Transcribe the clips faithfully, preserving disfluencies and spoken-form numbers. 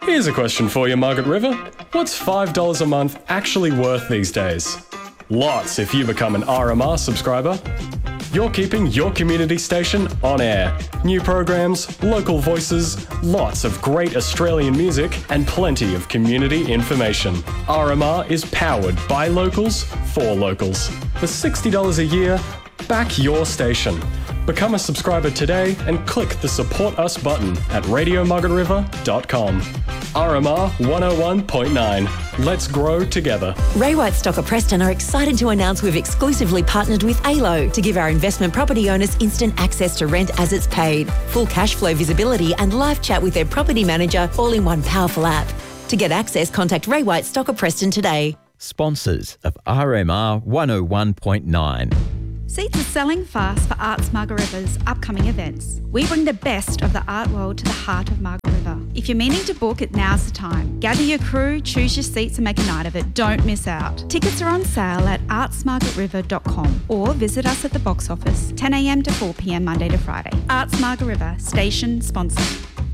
Here's a question for you, Margaret River. What's five dollars a month actually worth these days? Lots if you become an R M R subscriber. You're keeping your community station on air. New programs, local voices, lots of great Australian music, and plenty of community information. R M R is powered by locals for locals. For sixty dollars a year, back your station. Become a subscriber today and click the Support Us button at radio margaret river dot com. R M R one oh one point nine. Let's grow together. Ray White Stocker Preston are excited to announce we've exclusively partnered with A L O to give our investment property owners instant access to rent as it's paid, full cash flow visibility and live chat with their property manager all in one powerful app. To get access, contact Ray White Stocker Preston today. Sponsors of R M R one oh one point nine. Seats are selling fast for Arts Margaret River's upcoming events. We bring the best of the art world to the heart of Margaret River. If you're meaning to book it, now's the time. Gather your crew, choose your seats and make a night of it. Don't miss out. Tickets are on sale at arts margaret river dot com or visit us at the box office, ten a m to four p m Monday to Friday. Arts Margaret River, station sponsor.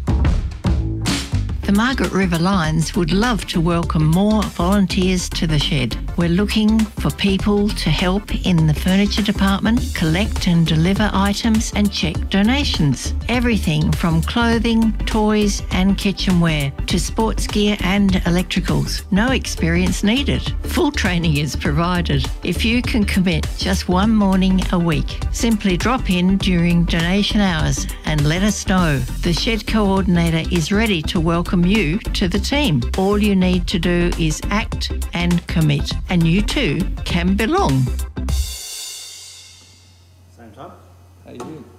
The Margaret River Lions would love to welcome more volunteers to the shed. We're looking for people to help in the furniture department, collect and deliver items and check donations. Everything from clothing, toys and kitchenware to sports gear and electricals. No experience needed. Full training is provided. If you can commit just one morning a week, simply drop in during donation hours and let us know. The shed coordinator is ready to welcome you to the team. All you need to do is act and commit, and you too can belong. Same time. How you doing?